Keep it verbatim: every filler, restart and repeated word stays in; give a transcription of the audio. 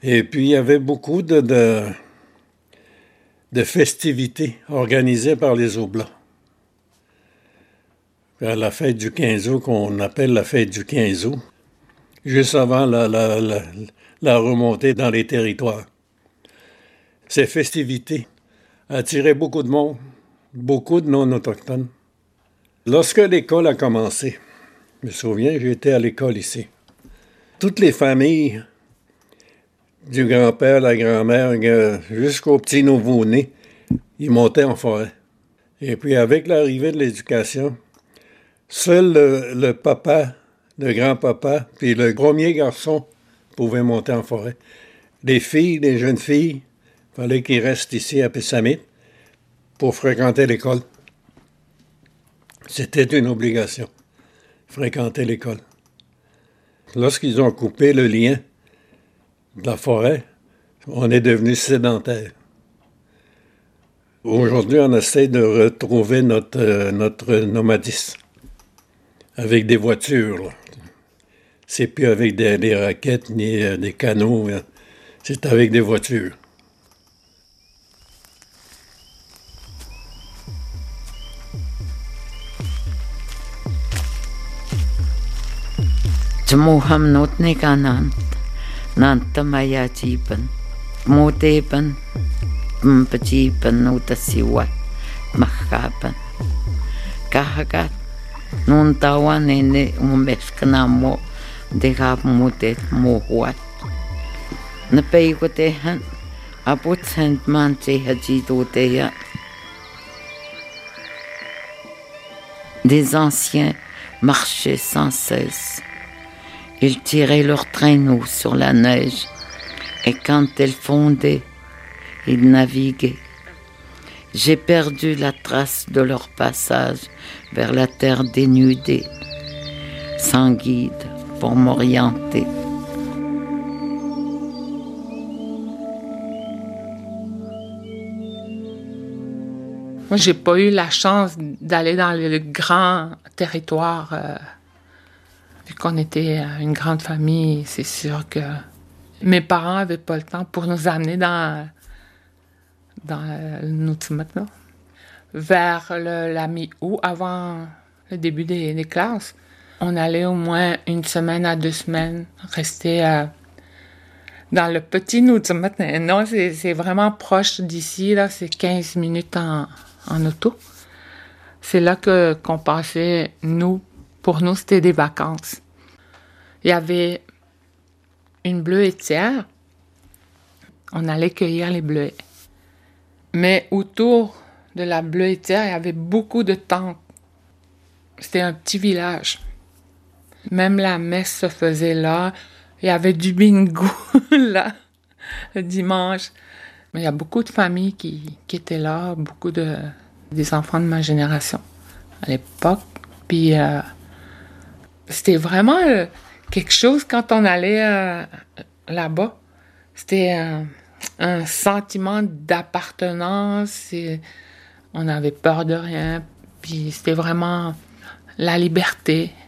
Et puis, il y avait beaucoup de, de, de festivités organisées par les Oblats. À la fête du quinze août, qu'on appelle la fête du quinze août, juste avant la, la, la, la remontée dans les territoires. Ces festivités attiraient beaucoup de monde, beaucoup de non-autochtones. Lorsque l'école a commencé, je me souviens, j'étais à l'école ici. Toutes les familles, du grand-père, la grand-mère, jusqu'au petit nouveau-né, ils montaient en forêt. Et puis avec l'arrivée de l'éducation, seul le, le papa, le grand-papa, puis le premier garçon pouvaient monter en forêt. Les filles, les jeunes filles, il fallait qu'ils restent ici à Pessamit pour fréquenter l'école. C'était une obligation, fréquenter l'école. Lorsqu'ils ont coupé le lien de la forêt, on est devenu sédentaire. Aujourd'hui, on essaie de retrouver notre, euh, notre nomadisme avec des voitures. Là. C'est plus avec des, des raquettes ni euh, des canots, hein. C'est avec des voitures. Tmuham notne kanant, nantamaya jiban, modeban, mpajiban notasiwat, mahaban. Kahagat, nun tawan ene umesknamo, degab mutet mohuat. Napaygotehan, abutsen manche hajidoteya. Des anciens marchaient sans cesse. Ils tiraient leurs traîneaux sur la neige, et quand elle fondait, ils naviguaient. J'ai perdu la trace de leur passage vers la terre dénudée, sans guide pour m'orienter. Moi, j'ai pas eu la chance d'aller dans le grand territoire. Euh, vu qu'on était une grande famille, c'est sûr que mes parents avaient pas le temps pour nous amener dans, dans le Nutimat, là. Vers le, la mi-août, avant le début des, des classes, on allait au moins une semaine à deux semaines rester euh, dans le petit Nutimat. Non, c'est, c'est vraiment proche d'ici, là, c'est quinze minutes en, en auto. C'est là que, qu'on passait, nous, pour nous, c'était des vacances. Il y avait une bleuetière. On allait cueillir les bleuets. Mais autour de la bleuetière, il y avait beaucoup de tentes. C'était un petit village. Même la messe se faisait là. Il y avait du bingo là, le dimanche. Mais il y a beaucoup de familles qui, qui étaient là, beaucoup de des enfants de ma génération à l'époque. Puis euh, c'était vraiment euh, quelque chose quand on allait euh, là-bas. C'était euh, un sentiment d'appartenance. Et on n'avait peur de rien. Puis c'était vraiment la liberté.